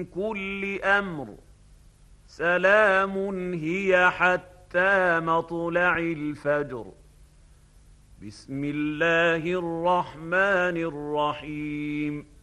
كل أمر سلام هي حتى مطلع الفجر. بسم الله الرحمن الرحيم.